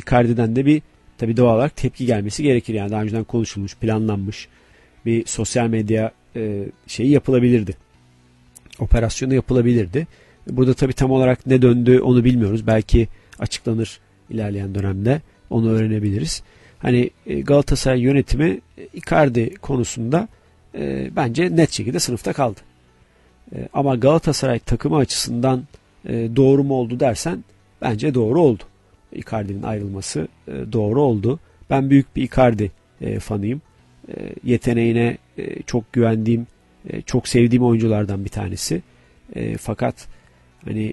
Icardi'den de bir tabii doğal olarak tepki gelmesi gerekir. Yani daha önceden konuşulmuş, planlanmış bir sosyal medya şeyi yapılabilirdi. Operasyonu yapılabilirdi. Burada tabii tam olarak ne döndü onu bilmiyoruz. Belki açıklanır ilerleyen dönemde. Onu öğrenebiliriz. Hani Galatasaray yönetimi Icardi konusunda bence net şekilde sınıfta kaldı. Ama Galatasaray takımı açısından doğru mu oldu dersen bence doğru oldu. Icardi'nin ayrılması doğru oldu. Ben büyük bir Icardi fanıyım. Yeteneğine çok güvendiğim, çok sevdiğim oyunculardan bir tanesi. Fakat hani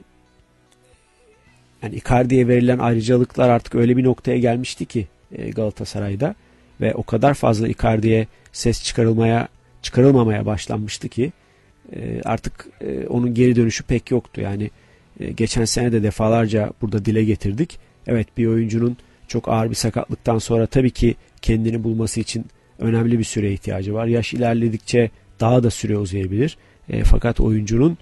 yani Icardi'ye verilen ayrıcalıklar artık öyle bir noktaya gelmişti ki Galatasaray'da ve o kadar fazla Icardi'ye ses çıkarılmamaya başlanmıştı ki artık onun geri dönüşü pek yoktu. Yani geçen sene de defalarca burada dile getirdik. Evet, bir oyuncunun çok ağır bir sakatlıktan sonra tabii ki kendini bulması için önemli bir süre ihtiyacı var. Yaş ilerledikçe daha da süre uzayabilir. Fakat oyuncunun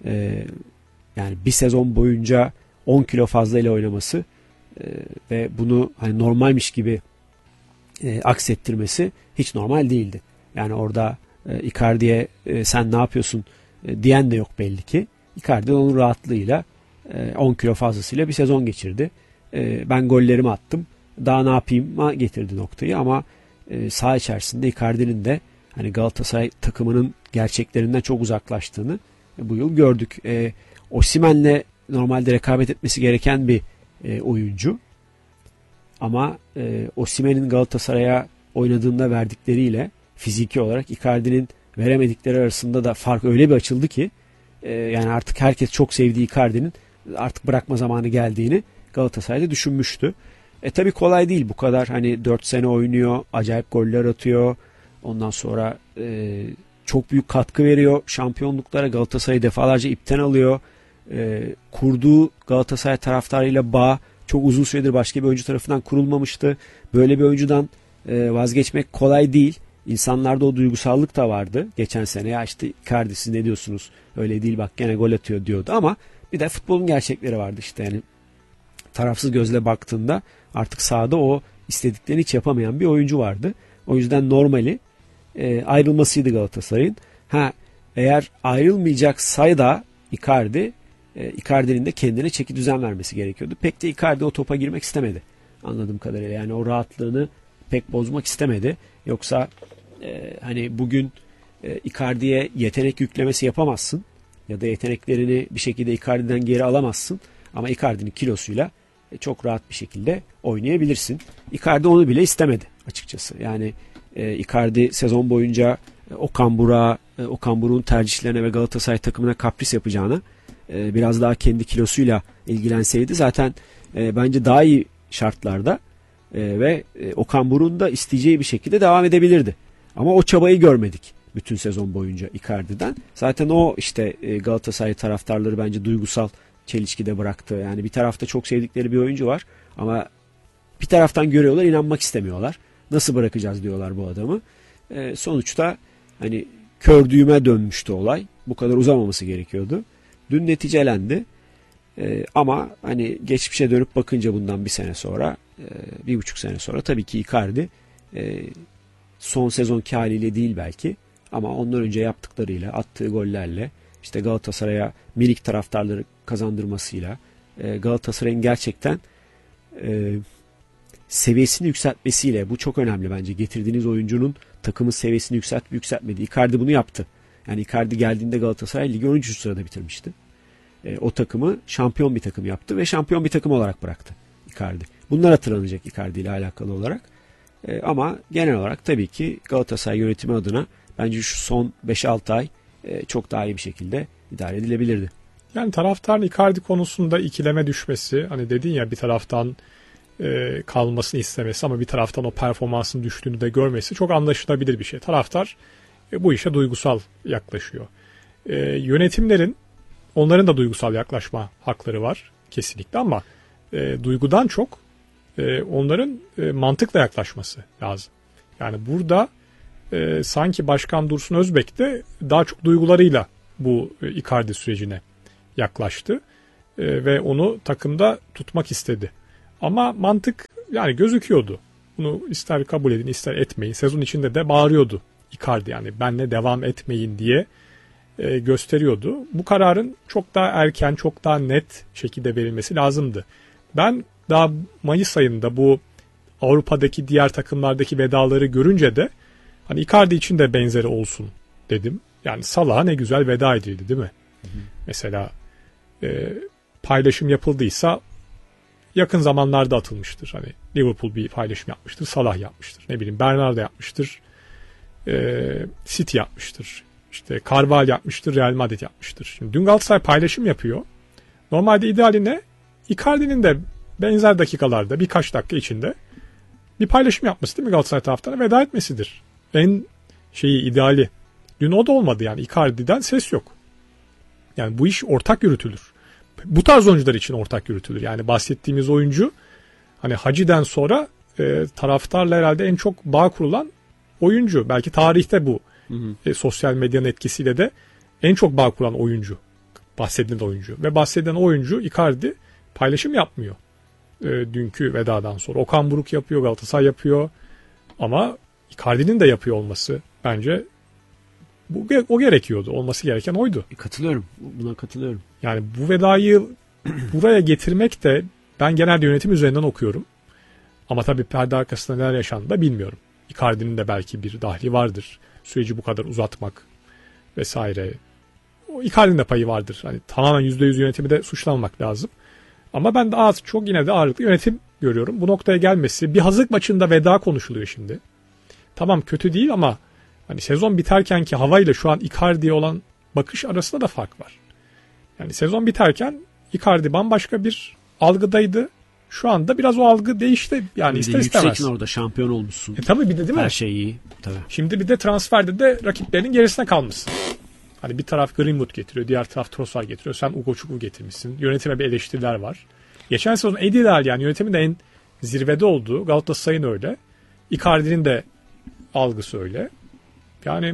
yani bir sezon boyunca 10 kilo fazlayla oynaması ve bunu hani normalmiş gibi aksettirmesi hiç normal değildi. Yani orada Icardi'ye sen ne yapıyorsun diyen de yok belli ki. Icardi onun rahatlığıyla 10 kilo fazlasıyla bir sezon geçirdi. Ben gollerimi attım. Daha ne yapayım'a getirdi noktayı ama saha içerisinde Icardi'nin de hani Galatasaray takımının gerçeklerinden çok uzaklaştığını bu yıl gördük. Osimhen'le normalde rekabet etmesi gereken bir oyuncu. Ama Osimhen'in Galatasaray'a oynadığında verdikleriyle fiziki olarak Icardi'nin veremedikleri arasında da fark öyle bir açıldı ki yani artık herkes çok sevdiği Icardi'nin artık bırakma zamanı geldiğini Galatasaray'da düşünmüştü. Tabii kolay değil bu kadar, hani 4 sene oynuyor, acayip goller atıyor. Ondan sonra çok büyük katkı veriyor şampiyonluklara. Galatasaray'ı defalarca ipten alıyor. Kurduğu Galatasaray taraftarıyla bağ çok uzun süredir başka bir oyuncu tarafından kurulmamıştı. Böyle bir oyuncudan vazgeçmek kolay değil. İnsanlarda o duygusallık da vardı. Geçen sene ya işte Icardi siz ne diyorsunuz? Öyle değil bak gene gol atıyor diyordu ama bir de futbolun gerçekleri vardı işte. Yani tarafsız gözle baktığında artık sahada o istediklerini hiç yapamayan bir oyuncu vardı. O yüzden normali ayrılmasıydı Galatasaray'ın. Eğer ayrılmayacaksa da Icardi'nin de kendine çeki düzen vermesi gerekiyordu. Pek de Icardi o topa girmek istemedi. Anladığım kadarıyla. Yani o rahatlığını pek bozmak istemedi. Yoksa hani bugün Icardi'ye yetenek yüklemesi yapamazsın. Ya da yeteneklerini bir şekilde Icardi'den geri alamazsın. Ama Icardi'nin kilosuyla çok rahat bir şekilde oynayabilirsin. Icardi onu bile istemedi açıkçası. Yani Icardi sezon boyunca Okan Buruk'un tercihlerine ve Galatasaray takımına kapris yapacağına biraz daha kendi kilosuyla ilgilenseydi zaten bence daha iyi şartlarda ve Okan Buruk'un da isteyeceği bir şekilde devam edebilirdi. Ama o çabayı görmedik bütün sezon boyunca Icardi'den. Zaten o işte Galatasaray taraftarları bence duygusal çelişkide bıraktı. Yani bir tarafta çok sevdikleri bir oyuncu var ama bir taraftan görüyorlar, inanmak istemiyorlar. Nasıl bırakacağız diyorlar bu adamı. Sonuçta hani kör düğüme dönmüştü olay. Bu kadar uzamaması gerekiyordu. Dün neticelendi. Ama hani geçmişe dönüp bakınca bundan bir sene sonra, 1,5 sene sonra tabii ki Icardi son sezonki haliyle değil belki ama ondan önce yaptıklarıyla, attığı gollerle, işte Galatasaray'a minik taraftarları kazandırmasıyla, Galatasaray'ın gerçekten seviyesini yükseltmesiyle, bu çok önemli bence. Getirdiğiniz oyuncunun takımın seviyesini yükseltmedi. Icardi bunu yaptı. Yani Icardi geldiğinde Galatasaray ligi 13. sırada bitirmişti. O takımı şampiyon bir takım yaptı ve şampiyon bir takım olarak bıraktı Icardi. Bunlar hatırlanacak Icardi ile alakalı olarak. Ama genel olarak tabii ki Galatasaray yönetimi adına bence şu son 5-6 ay çok daha iyi bir şekilde idare edilebilirdi. Yani taraftarın Icardi konusunda ikileme düşmesi, hani dedin ya bir taraftan kalmasını istemesi ama bir taraftan o performansın düştüğünü de görmesi çok anlaşılabilir bir şey. Taraftar bu işe duygusal yaklaşıyor. Yönetimlerin, onların da duygusal yaklaşma hakları var kesinlikle ama duygudan çok onların mantıkla yaklaşması lazım. Yani burada sanki Başkan Dursun Özbek de daha çok duygularıyla bu Icardi sürecine yaklaştı ve onu takımda tutmak istedi. Ama mantık yani gözüküyordu. Bunu ister kabul edin ister etmeyin. Sezon içinde de bağırıyordu Icardi, yani benle devam etmeyin diye gösteriyordu. Bu kararın çok daha erken, çok daha net şekilde verilmesi lazımdı. Ben daha Mayıs ayında bu Avrupa'daki diğer takımlardaki vedaları görünce de hani Icardi için de benzeri olsun dedim. Yani Salah'a ne güzel veda edildi değil mi? Hı hı. Mesela paylaşım yapıldıysa yakın zamanlarda atılmıştır. Hani Liverpool bir paylaşım yapmıştır, Salah yapmıştır. Ne bileyim Bernardo yapmıştır, City yapmıştır. İşte Carvalho yapmıştır, Real Madrid yapmıştır. Şimdi dün Galatasaray paylaşım yapıyor. Normalde ideali ne? Icardi'nin de benzer dakikalarda birkaç dakika içinde bir paylaşım yapması değil mi Galatasaray taraftarına, veda etmesidir. En ideali. Dün o da olmadı yani, Icardi'den ses yok. Yani bu iş ortak yürütülür. Bu tarz oyuncular için ortak yürütülür. Yani bahsettiğimiz oyuncu hani Hacı'den sonra taraftarla herhalde en çok bağ kurulan oyuncu. Belki tarihte bu sosyal medyanın etkisiyle de en çok bağ kuran oyuncu. Bahsedilen oyuncu. Ve bahsedilen oyuncu Icardi paylaşım yapmıyor. Dünkü vedadan sonra. Okan Buruk yapıyor, Galatasaray yapıyor. Ama Icardi'nin de yapıyor olması bence o gerekiyordu. Olması gereken oydu. Katılıyorum. Buna katılıyorum. Yani bu vedayı buraya getirmek de, ben genelde yönetim üzerinden okuyorum. Ama tabii perde arkasında neler yaşandı da bilmiyorum. Icardi'nin de belki bir dahli vardır. Süreci bu kadar uzatmak vesaire. O Icardi'nin de payı vardır. Hani tamamen %100 yönetimi de suçlanmak lazım. Ama ben de çok yine de ağırlıklı yönetim görüyorum. Bu noktaya gelmesi, bir hazırlık maçında veda konuşuluyor şimdi. Tamam, kötü değil ama hani sezon biterkenki havayla şu an Icardi'ye olan bakış arasında da fark var. Yani sezon biterken Icardi bambaşka bir algıdaydı. Şu anda biraz o algı değişti. Yani ister istemez. Yükseksin, orada şampiyon olmuşsun. Tabii bir de değil mi? Her şey iyi. Tabii. Şimdi bir de transferde de rakiplerinin gerisine kalmışsın. Hani bir taraf Greenwood getiriyor, diğer taraf Trossard getiriyor. Sen Ugo Chukwu getirmişsin. Yönetime bir eleştiriler var. Geçen sezon Ediler, yani yönetimin de en zirvede olduğu, Galatasaray'ın öyle. Icardi'nin de algısı öyle. Yani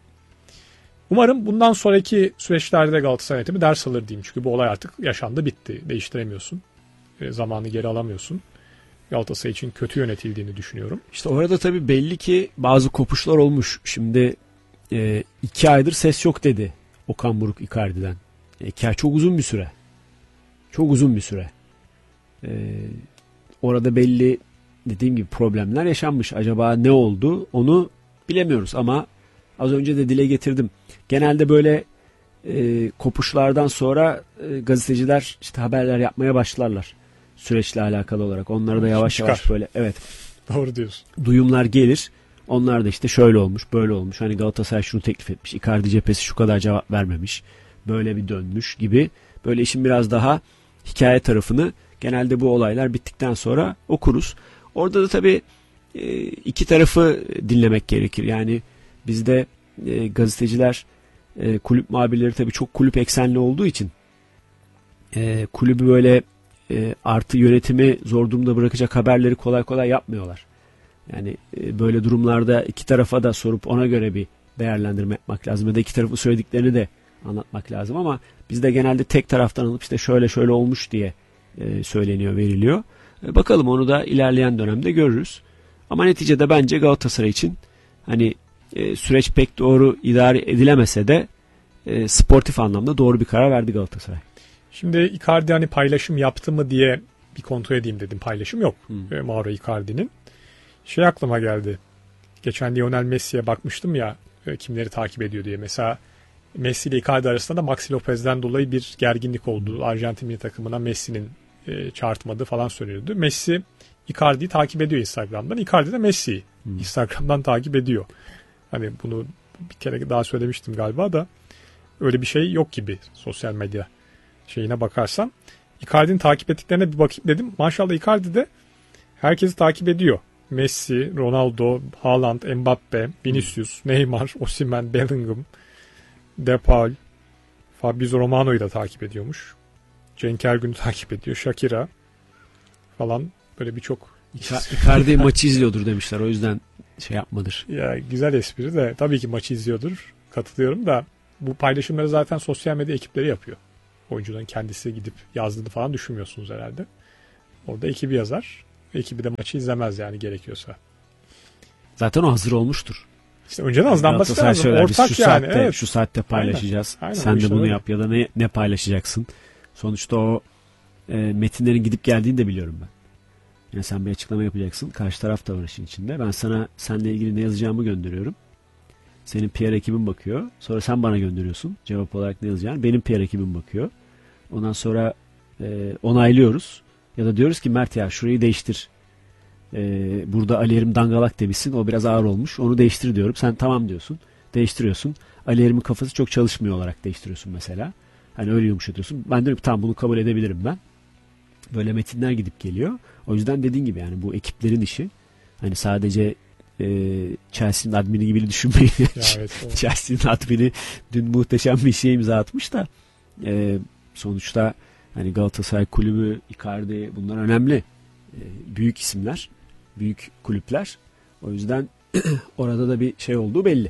umarım bundan sonraki süreçlerde Galatasaray yönetimi ders alır diyeyim. Çünkü bu olay artık yaşandı, bitti. Değiştiremiyorsun. Zamanı geri alamıyorsun. Galatasaray için kötü yönetildiğini düşünüyorum. İşte orada tabii belli ki bazı kopuşlar olmuş. Şimdi 2 aydır ses yok dedi Okan Buruk Icardi'den. 2 ay çok uzun bir süre. Çok uzun bir süre. Orada belli, dediğim gibi, problemler yaşanmış. Acaba ne oldu onu bilemiyoruz ama az önce de dile getirdim. Genelde böyle kopuşlardan sonra gazeteciler işte haberler yapmaya başlarlar. Süreçle alakalı olarak. Onlara da yavaş yavaş böyle, evet. Doğru diyorsun. Duyumlar gelir. Onlar da işte şöyle olmuş, böyle olmuş. Hani Galatasaray şunu teklif etmiş. Icardi cephesi şu kadar cevap vermemiş. Böyle bir dönmüş gibi. Böyle işin biraz daha hikaye tarafını genelde bu olaylar bittikten sonra okuruz. Orada da tabii iki tarafı dinlemek gerekir. Yani bizde gazeteciler, kulüp muhabirleri tabii çok kulüp eksenli olduğu için kulübü böyle artı yönetimi zor durumda bırakacak haberleri kolay kolay yapmıyorlar. Yani böyle durumlarda iki tarafa da sorup ona göre bir değerlendirme yapmak lazım. Ya da iki tarafın söylediklerini de anlatmak lazım ama bizde genelde tek taraftan alıp işte şöyle şöyle olmuş diye söyleniyor, veriliyor. Bakalım, onu da ilerleyen dönemde görürüz. Ama neticede bence Galatasaray için hani süreç pek doğru idare edilemese de sportif anlamda doğru bir karar verdi Galatasaray. Şimdi Icardi hani paylaşım yaptı mı diye bir kontrol edeyim dedim. Paylaşım yok. Mauro Icardi'nin. Aklıma geldi. Geçen Lionel Messi'ye bakmıştım ya, kimleri takip ediyor diye. Mesela Messi ile Icardi arasında da Maxi Lopez'den dolayı bir gerginlik oldu. Arjantin milli takımına Messi'nin çağırtmadığı falan söyleniyordu. Messi Icardi'yi takip ediyor Instagram'dan. Icardi de Messi'yi Instagram'dan takip ediyor. Hani bunu bir kere daha söylemiştim galiba da öyle bir şey yok gibi sosyal medya şeyine bakarsam. Icardi'nin takip ettiklerine bir bakayım dedim. Maşallah Icardi de herkesi takip ediyor. Messi, Ronaldo, Haaland, Mbappe, Vinicius, Neymar, Osimhen, Bellingham, Depay, Fabrizio Romano'yu da takip ediyormuş. Cenk Ergün'ü takip ediyor. Shakira falan, böyle birçok. Icardi maçı izliyordur demişler. O yüzden yapmadır. Ya güzel espri de, tabii ki maçı izliyordur. Katılıyorum da bu paylaşımları zaten sosyal medya ekipleri yapıyor. Oyuncuların kendisi gidip yazdığını falan düşünmüyorsunuz herhalde. Orada ekibi yazar. Ekibi de maçı izlemez yani gerekiyorsa. Zaten o hazır olmuştur. İşte önceden hazırlanması lazım. Ortak biz yani. Evet. Şu saatte paylaşacağız. Aynen, sen de bunu öyle. yap ya da ne paylaşacaksın. Sonuçta o metinlerin gidip geldiğini de biliyorum ben. Yani sen bir açıklama yapacaksın. Karşı taraf da var işin içinde. Ben sana seninle ilgili ne yazacağımı gönderiyorum. Senin PR ekibin bakıyor. Sonra sen bana gönderiyorsun. Cevap olarak ne yazacağını. Benim PR ekibim bakıyor. Ondan sonra onaylıyoruz. Ya da diyoruz ki Mert ya şurayı değiştir. Burada Ali Erim dangalak demişsin. O biraz ağır olmuş. Onu değiştir diyorum. Sen tamam diyorsun. Değiştiriyorsun. Ali Erim'in kafası çok çalışmıyor olarak değiştiriyorsun mesela. Hani öyle yumuşatıyorsun. Ben diyorum ki tamam bunu kabul edebilirim ben. Böyle metinler gidip geliyor. O yüzden dediğin gibi yani bu ekiplerin işi. Hani sadece Chelsea'nin admini gibi düşünmeyin. Evet, Chelsea'nin admini dün muhteşem bir şey imza atmış da sonuçta hani Galatasaray kulübü, Icardi bunlar önemli. Büyük isimler, büyük kulüpler. O yüzden orada da bir şey olduğu belli.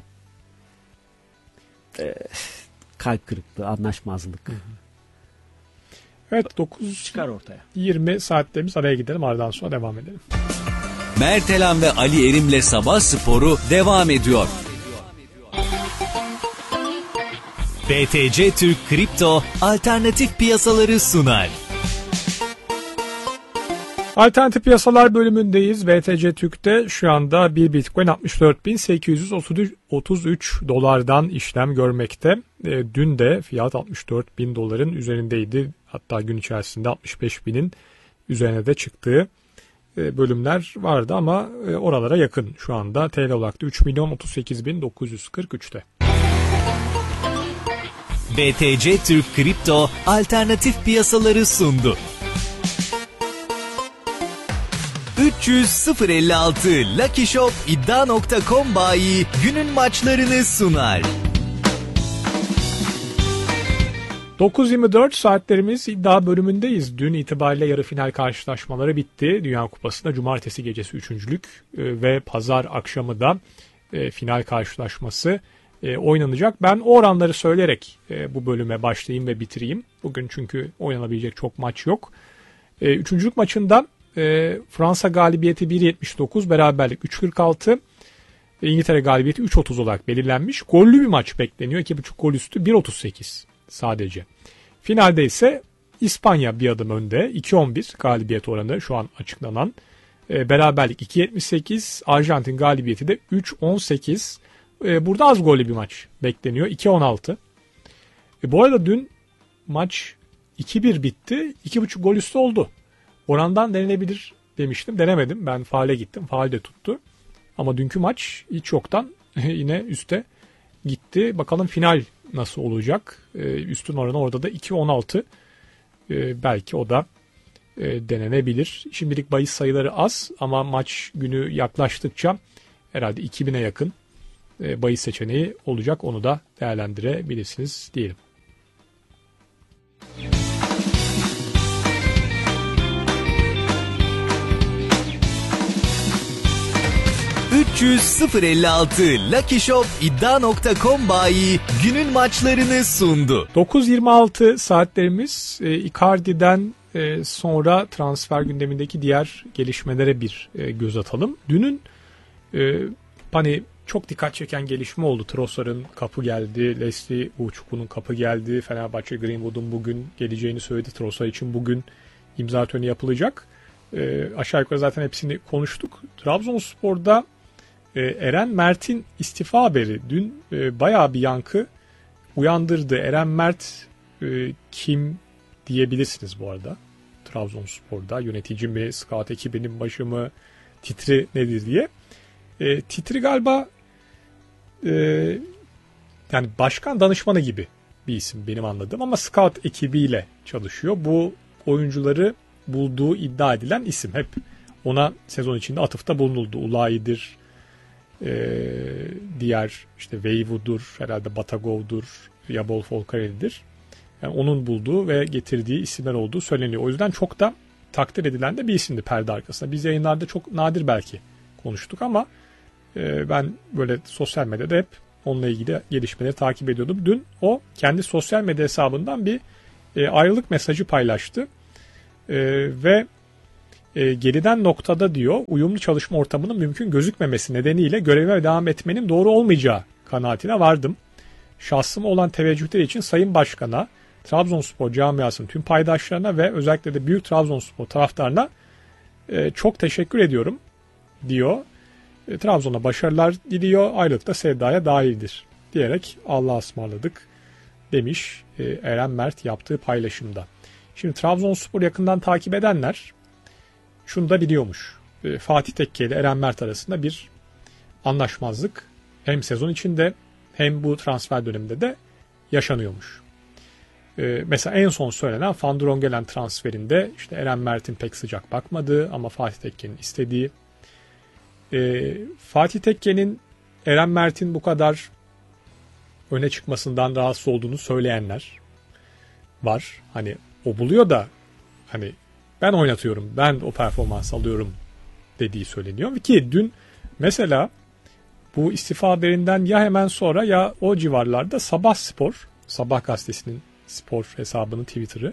Kalp kırıklığı, anlaşmazlık. Evet, 9 çıkar ortaya. 20 saatlerimiz, araya gidelim, aradan sonra devam edelim. Mert Elan ve Ali Erim'le Sabah Sporu devam ediyor. BTC Türk Kripto alternatif piyasaları sunar. Alternatif piyasalar bölümündeyiz. BTC Türk'te şu anda bir Bitcoin 64.833 dolardan işlem görmekte. Dün de fiyat 64.000 doların üzerindeydi. Hatta gün içerisinde 65.000'in üzerine de çıktığı bölümler vardı ama oralara yakın şu anda. TL olarak da 3.038.943'te. BTC Türk Kripto alternatif piyasaları sundu. 300.056 Lucky Shop iddia.com bayi günün maçlarını sunar. 9.24 saatlerimiz iddia bölümündeyiz. Dün itibariyle yarı final karşılaşmaları bitti. Dünya Kupası'nda cumartesi gecesi üçüncülük ve pazar akşamı da final karşılaşması oynanacak. Ben o oranları söyleyerek bu bölüme başlayayım ve bitireyim. Bugün çünkü oynanabilecek çok maç yok. Üçüncülük maçında Fransa galibiyeti 1.79, beraberlik 3.46, İngiltere galibiyeti 3.30 olarak belirlenmiş. Gollü bir maç bekleniyor. 2.5 gol üstü 1.38 sadece. Finalde ise İspanya bir adım önde. 2.11 galibiyet oranı şu an açıklanan. Beraberlik 2.78, Arjantin galibiyeti de 3.18. Burada az gollü bir maç bekleniyor. 2.16. Bu arada dün maç 2-1 bitti. 2.5 gol üstü oldu. Orandan denenebilir demiştim. Denemedim. Ben faale gittim. Faal de tuttu. Ama dünkü maç hiç yoktan yine üste gitti. Bakalım final nasıl olacak? Üstün oranı orada da 2.16. Belki o da denenebilir. Şimdilik bahis sayıları az ama maç günü yaklaştıkça herhalde 2000'e yakın bahis seçeneği olacak. Onu da değerlendirebilirsiniz diyelim. .056 Lucky Shop iddia.com bayi günün maçlarını sundu. 9.26 saatlerimiz. Icardi'den sonra transfer gündemindeki diğer gelişmelere bir göz atalım. Dünün hani çok dikkat çeken gelişme oldu. Trossard'ın kapı geldi. Leslie Uçuk'un kapı geldi. Fenerbahçe Greenwood'un bugün geleceğini söyledi. Trossard için bugün imza töreni yapılacak. Aşağı yukarı zaten hepsini konuştuk. Trabzonspor'da Eren Mert'in istifa haberi dün bayağı bir yankı uyandırdı. Eren Mert kim diyebilirsiniz bu arada. Trabzonspor'da yönetici mi, scout ekibinin başı mı, titri nedir diye. Titri galiba yani başkan danışmanı gibi bir isim benim anladığım ama scout ekibiyle çalışıyor. Bu oyuncuları bulduğu iddia edilen isim, hep ona sezon içinde atıfta bulunuldu. Ulayi'dir, diğer işte Veyvu'dur, herhalde Batagov'dur, Yabol Folcarelli'dir. Yani onun bulduğu ve getirdiği isimler olduğu söyleniyor. O yüzden çok da takdir edilen de bir isimdi perde arkasında. Biz yayınlarda çok nadir belki konuştuk ama ben böyle sosyal medyada hep onunla ilgili gelişmeleri takip ediyordum. Dün o kendi sosyal medya hesabından bir ayrılık mesajı paylaştı. Ve Gelinen noktada diyor uyumlu çalışma ortamının mümkün gözükmemesi nedeniyle görevime devam etmenin doğru olmayacağı kanaatine vardım. Şahsıma olan teveccühleri için Sayın Başkan'a, Trabzonspor camiasının tüm paydaşlarına ve özellikle de Büyük Trabzonspor taraftarına çok teşekkür ediyorum diyor. Trabzon'a başarılar diliyor. Ayrılıkta sevdaya dahildir diyerek Allah'a ısmarladık demiş Eren Mert yaptığı paylaşımda. Şimdi Trabzonspor yakından takip edenler şunu da biliyormuş. Fatih Tekke ile Eren Mert arasında bir anlaşmazlık hem sezon içinde hem bu transfer döneminde de yaşanıyormuş. Mesela en son söylenen Van Drongelen transferinde işte Eren Mert'in pek sıcak bakmadığı ama Fatih Tekke'nin istediği. Fatih Tekke'nin Eren Mert'in bu kadar öne çıkmasından rahatsız olduğunu söyleyenler var. Hani o buluyor da hani ben oynatıyorum, ben o performans alıyorum dediği söyleniyor. Ki dün mesela bu istifa haberinden ya hemen sonra ya o civarlarda Sabah Spor, Sabah gazetesinin spor hesabının Twitter'ı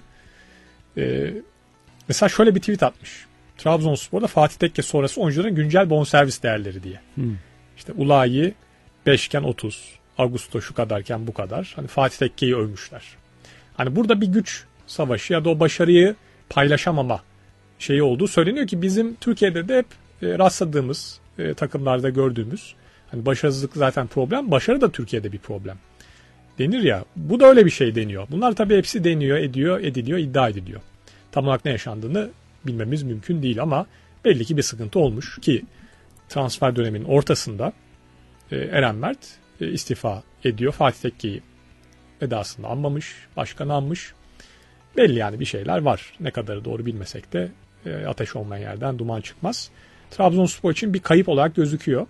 mesela şöyle bir tweet atmış. Trabzonspor'da Fatih Tekke sonrası oyuncuların güncel bonservis değerleri diye. İşte Ulayi 5'ken 30, Augusto şu kadarken bu kadar. Hani Fatih Tekke'yi övmüşler. Hani burada bir güç savaşı ya da o başarıyı paylaşamama şeyi olduğu söyleniyor ki bizim Türkiye'de de hep rastladığımız takımlarda gördüğümüz hani başarısızlık zaten problem, başarı da Türkiye'de bir problem. Denir ya, bu da öyle bir şey deniyor. Bunlar tabii hepsi deniyor, ediliyor, iddia ediliyor. Tam olarak ne yaşandığını bilmemiz mümkün değil ama belli ki bir sıkıntı olmuş ki transfer döneminin ortasında Eren Mert istifa ediyor. Fatih Tekke'yi vedasında anmamış, başkanı anmış. Belli yani bir şeyler var. Ne kadarı doğru bilmesek de ateş olmayan yerden duman çıkmaz. Trabzonspor için bir kayıp olarak gözüküyor.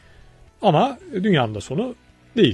Ama dünyanın da sonu değil.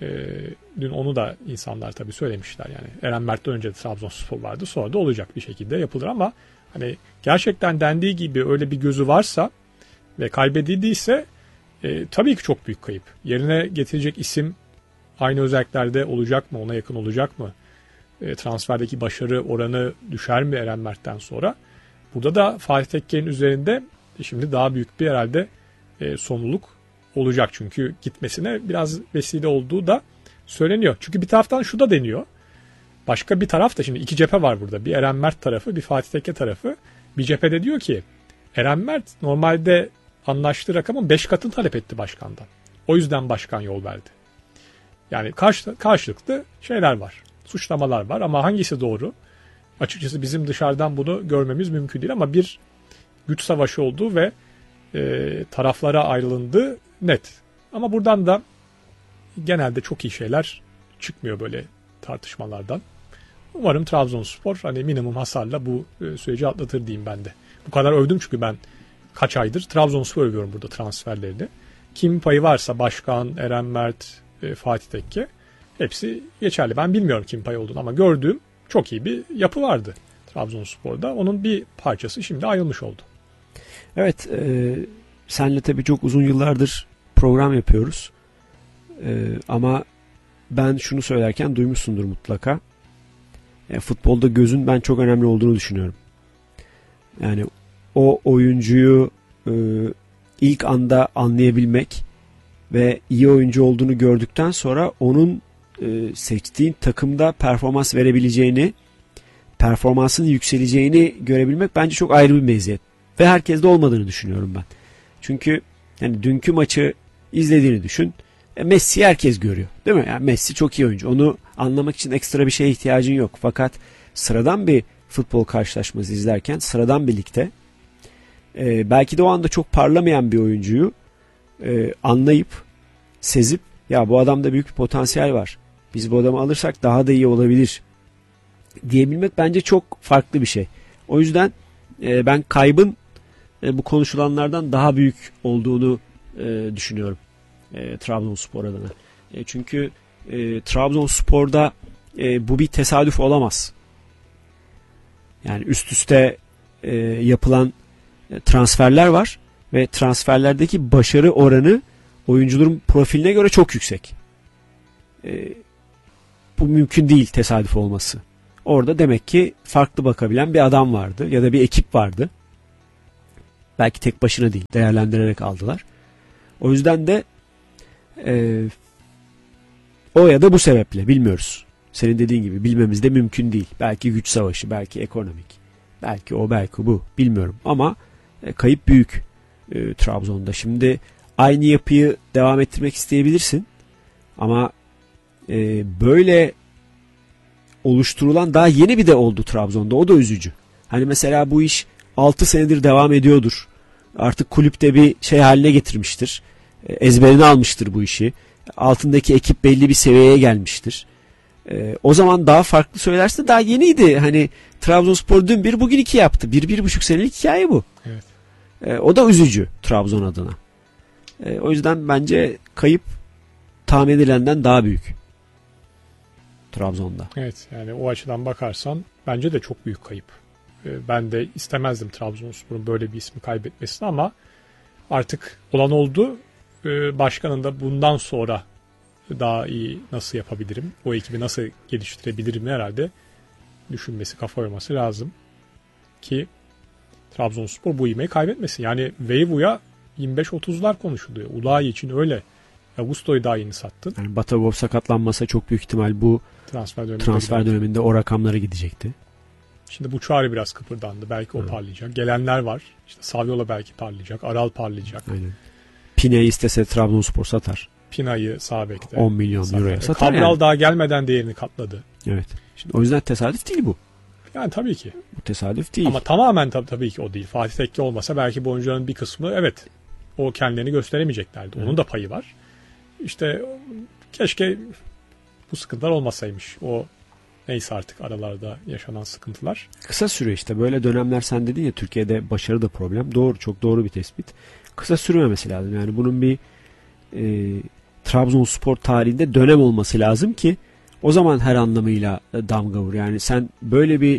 Dün onu da insanlar tabii söylemişler yani. Eren Mert'ten önce de Trabzonspor vardı. Sonra da olacak bir şekilde yapılır ama hani gerçekten dendiği gibi öyle bir gözü varsa ve kaybedildiyse tabii ki çok büyük kayıp. Yerine getirecek isim aynı özelliklerde olacak mı? Ona yakın olacak mı? Transferdeki başarı oranı düşer mi Eren Mert'ten sonra? Burada da Fatih Tekke'nin üzerinde şimdi daha büyük bir herhalde sorumluluk olacak. Çünkü gitmesine biraz vesile olduğu da söyleniyor. Çünkü bir taraftan şu da deniyor. Başka bir taraf da şimdi iki cephe var burada. Bir Eren Mert tarafı, bir Fatih Tekke tarafı. Bir cephede diyor ki Eren Mert normalde anlaştığı rakamın 5 katını talep etti başkandan. O yüzden başkan yol verdi. Yani karşılıklı şeyler var. Suçlamalar var ama hangisi doğru? Açıkçası bizim dışarıdan bunu görmemiz mümkün değil ama bir güç savaşı olduğu ve taraflara ayrılındığı net. Ama buradan da genelde çok iyi şeyler çıkmıyor böyle tartışmalardan. Umarım Trabzonspor hani minimum hasarla bu süreci atlatır diyeyim ben de. Bu kadar övdüm çünkü ben kaç aydır Trabzonspor övüyorum burada transferlerini. Kim payı varsa başkan, Eren Mert, Fatih Tekke hepsi geçerli. Ben bilmiyorum kim payı olduğunu ama gördüğüm çok iyi bir yapı vardı Trabzonspor'da. Onun bir parçası şimdi ayrılmış oldu. Evet, senle tabii çok uzun yıllardır program yapıyoruz. Ama ben şunu söylerken duymuşsundur mutlaka. Futbolda gözün ben çok önemli olduğunu düşünüyorum. Yani o oyuncuyu ilk anda anlayabilmek ve iyi oyuncu olduğunu gördükten sonra onun seçtiğin takımda performans verebileceğini, performansın yükseleceğini görebilmek bence çok ayrı bir meziyet. Ve herkeste olmadığını düşünüyorum ben. Çünkü yani dünkü maçı izlediğini düşün. Messi'yi herkes görüyor. Değil mi? Yani Messi çok iyi oyuncu. Onu anlamak için ekstra bir şeye ihtiyacın yok. Fakat sıradan bir futbol karşılaşması izlerken sıradan bir ligde belki de o anda çok parlamayan bir oyuncuyu anlayıp, sezip ya bu adamda büyük bir potansiyel var. Biz bu adamı alırsak daha da iyi olabilir diyebilmek bence çok farklı bir şey. O yüzden ben kaybın bu konuşulanlardan daha büyük olduğunu düşünüyorum Trabzonspor adına. Çünkü Trabzonspor'da bu bir tesadüf olamaz. Yani üst üste yapılan transferler var ve transferlerdeki başarı oranı oyuncuların profiline göre çok yüksek. Bu mümkün değil tesadüf olması. Orada demek ki farklı bakabilen bir adam vardı ya da bir ekip vardı. Belki tek başına değil, değerlendirerek aldılar. O yüzden de o ya da bu sebeple bilmiyoruz. Senin dediğin gibi bilmemiz de mümkün değil. Belki güç savaşı, belki ekonomik, belki o, belki bu, bilmiyorum. Ama kayıp büyük Trabzon'da. Şimdi aynı yapıyı devam ettirmek isteyebilirsin. Ama böyle oluşturulan daha yeni bir de oldu Trabzon'da. O da üzücü. Hani mesela bu iş 6 senedir devam ediyordur. Artık kulüpte bir şey haline getirmiştir. Ezberini almıştır bu işi. Altındaki ekip belli bir seviyeye gelmiştir. O zaman daha farklı söylersin. Daha yeniydi. Hani Trabzonspor dün 1 bugün 2 yaptı. 1,5 senelik hikaye bu. Evet. O da üzücü Trabzon adına. O yüzden bence kayıp tahmin edilenden daha büyük. Trabzon'da. Evet, yani o açıdan bakarsan bence de çok büyük kayıp. Ben de istemezdim Trabzonspor'un böyle bir ismi kaybetmesini ama artık olan oldu. Başkanın da bundan sonra daha iyi nasıl yapabilirim, o ekibi nasıl geliştirebilirim herhalde düşünmesi, kafa yorması lazım ki Trabzonspor bu ivmeyi kaybetmesin. Yani Veyvu'ya 25-30'lar konuşuluyor. Ulayi için öyle. Augusto'yu daha yeni sattın. Yani Batagov sakatlanmasa çok büyük ihtimal bu transfer döneminde o rakamlara gidecekti. Şimdi bu çağrı biraz kıpırdandı. Belki o parlayacak. Gelenler var. İşte Saviola belki parlayacak. Aral parlayacak. Aynen. Pine'yi istese Trabzonspor satar. Pina'yı sağ bekte 10 milyon euroya satar. Cabral yani. daha gelmeden değerini katladı. Evet. Şimdi o yüzden tesadüf değil bu. Yani tabii ki. Bu tesadüf değil. Ama tamamen tabii ki o değil. Fatih Tekke olmasa belki bu oyuncuların bir kısmı evet o kendilerini gösteremeyeceklerdi. Onun da payı var. İşte keşke bu sıkıntılar olmasaymış. O neyse artık aralarda yaşanan sıkıntılar. Kısa süre işte böyle dönemler, sen dedin ya Türkiye'de başarı da problem. Doğru, çok doğru bir tespit. Kısa sürmemesi lazım. Yani bunun bir Trabzonspor tarihinde dönem olması lazım ki o zaman her anlamıyla damga vur. Yani sen böyle bir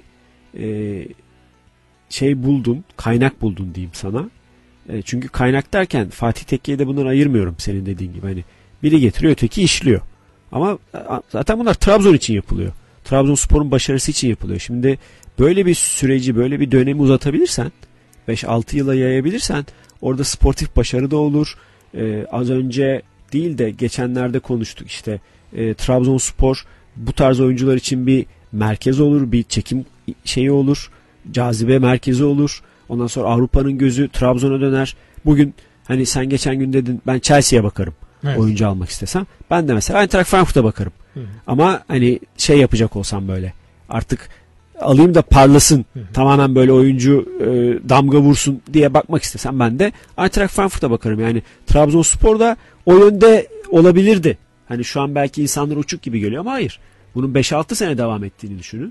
şey buldun, kaynak buldun diyeyim sana. Çünkü kaynak derken Fatih Tekke'yi de bundan ayırmıyorum senin dediğin gibi. Hani biri getiriyor, öteki işliyor. Ama zaten bunlar Trabzon için yapılıyor. Trabzonspor'un başarısı için yapılıyor. Şimdi böyle bir süreci, böyle bir dönemi uzatabilirsen, 5-6 yıla yayabilirsen orada sportif başarı da olur. Az önce değil de geçenlerde konuştuk işte Trabzonspor bu tarz oyuncular için bir merkez olur, bir çekim şeyi olur, cazibe merkezi olur. Ondan sonra Avrupa'nın gözü Trabzon'a döner. Bugün hani sen geçen gün dedin ben Chelsea'ye bakarım. Evet. Oyuncu almak istesem. Ben de mesela Eintracht Frankfurt'a bakarım. Hı. Ama hani şey yapacak olsam böyle artık alayım da parlasın. Hı. Tamamen böyle oyuncu damga vursun diye bakmak istesem ben de Eintracht Frankfurt'a bakarım. Yani Trabzonspor'da o yönde olabilirdi. Hani şu an belki insanlar uçuk gibi geliyor ama hayır. Bunun 5-6 sene devam ettiğini düşünün.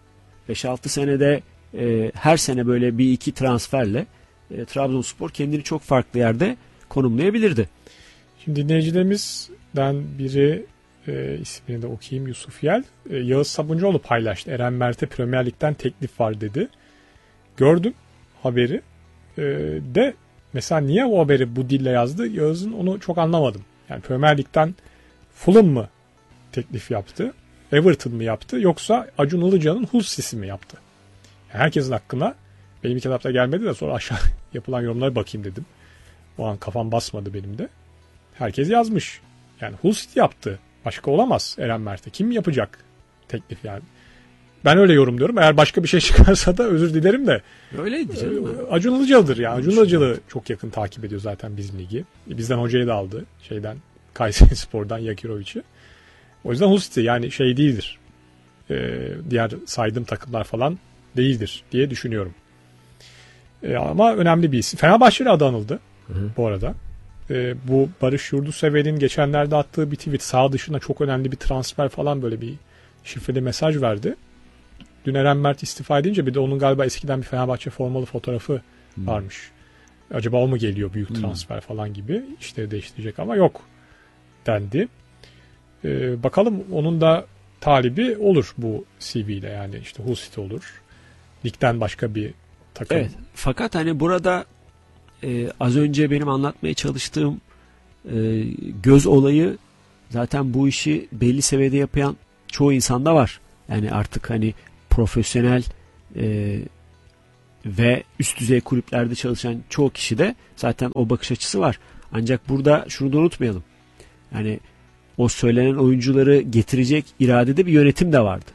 5-6 senede her sene böyle bir iki transferle Trabzonspor kendini çok farklı yerde konumlayabilirdi. Şimdi dinleyicilerimizden biri ismini de okuyayım, Yusuf Yel. Yağız Sabuncuoğlu paylaştı. Eren Mert'e Premier Lig'den teklif var dedi. Gördüm haberi. De mesela niye o haberi bu dille yazdı? Yağız'ın onu çok anlamadım. Yani Premier Lig'den Fulham mı teklif yaptı? Everton mı yaptı? Yoksa Acun Ilıcalı'nın Hull City'si mi yaptı? Yani herkesin hakkına benim ilk etapta gelmedi de sonra aşağı yapılan yorumlara bakayım dedim. O an kafam basmadı benim de. Herkes yazmış. Yani Hull City yaptı. Başka olamaz Eren Mert'e. Kim yapacak teklif yani? Ben öyle yorumluyorum. Eğer başka bir şey çıkarsa da özür dilerim de. Öyleydi canım. Acun Ilıcalı'dır ya. Acun Ilıcalı çok yakın takip ediyor zaten bizim ligi. Bizden hocayı da aldı. Kayserispor'dan Yakirovic'i. O yüzden Hull City yani şey değildir. Diğer saydığım takımlar falan değildir diye düşünüyorum. Ama önemli bir isim. Fenerbahçe'yle adı anıldı bu arada. Bu Barış Yurdusever'in geçenlerde attığı bir tweet sağ dışına çok önemli bir transfer falan böyle bir şifreli mesaj verdi. Dün Eren Mert istifa edince bir de onun galiba eskiden bir Fenerbahçe formalı fotoğrafı varmış. Acaba o mu geliyor büyük transfer falan gibi işleri değiştirecek ama yok dendi. Bakalım onun da talibi olur bu CV ile yani işte Hull City olur. Ligden başka bir takım. Evet. Fakat hani burada az önce benim anlatmaya çalıştığım göz olayı zaten bu işi belli seviyede yapan çoğu insanda var. Yani artık hani profesyonel ve üst düzey kulüplerde çalışan çoğu kişi de zaten o bakış açısı var. Ancak burada şunu da unutmayalım. Yani o söylenen oyuncuları getirecek iradede bir yönetim de vardı.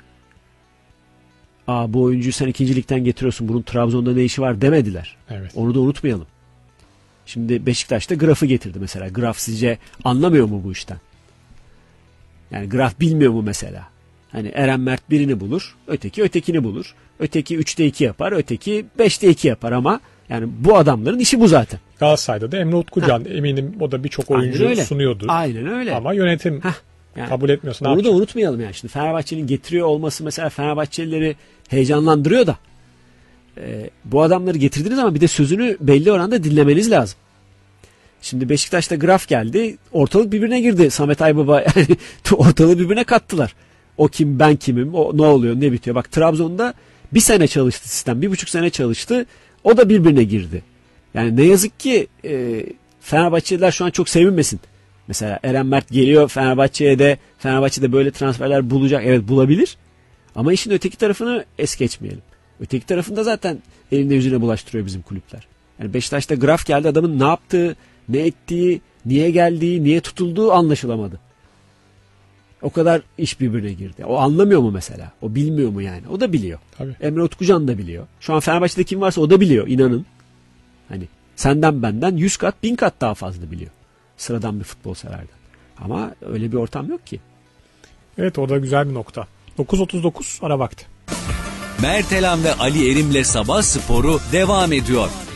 Bu oyuncuyu sen 2. ligden getiriyorsun, bunun Trabzon'da ne işi var demediler. Evet. Onu da unutmayalım. Şimdi Beşiktaş'ta Graf'ı getirdi mesela. Graf sizce anlamıyor mu bu işten? Yani Graf bilmiyor mu mesela? Hani Eren Mert birini bulur, öteki ötekini bulur. Öteki 3'te 2 yapar, öteki 5'te 2 yapar ama yani bu adamların işi bu zaten. Galatasaray'da da Emre Utkucan, eminim o da birçok oyuncu sunuyordu. Aynen öyle. Ama yönetim yani kabul etmiyorsa onu da unutmayalım yani. Şimdi Fenerbahçe'nin getiriyor olması mesela Fenerbahçelileri heyecanlandırıyor da bu adamları getirdiniz ama bir de sözünü belli oranda dinlemeniz lazım. Şimdi Beşiktaş'ta Graf geldi. Ortalık birbirine girdi. Samet Aybaba yani ortalığı birbirine kattılar. O kim, ben kimim, o ne oluyor, ne bitiyor. Bak Trabzon'da 1 sene çalıştı sistem. 1,5 sene çalıştı. O da birbirine girdi. Yani ne yazık ki Fenerbahçeliler şu an çok sevinmesin. Mesela Eren Mert geliyor Fenerbahçe'de böyle transferler bulacak. Evet, bulabilir. Ama işin öteki tarafını es geçmeyelim. Öteki tarafında zaten eline yüzüne bulaştırıyor bizim kulüpler. Yani Beşiktaş'ta Graf geldi, adamın ne yaptığı, ne ettiği, niye geldiği, niye tutulduğu anlaşılamadı. O kadar iş birbirine girdi. O anlamıyor mu mesela? O bilmiyor mu yani? O da biliyor. Tabii. Emre Utkucan da biliyor. Şu an Fenerbahçe'de kim varsa o da biliyor, inanın. Hani senden benden 100 kat 1000 kat daha fazla biliyor. Sıradan bir futbol severden. Ama öyle bir ortam yok ki. Evet, o da güzel bir nokta. 9.39 ara vakti. Mert Elam ve Ali Erim'le Sabah Sporu devam ediyor.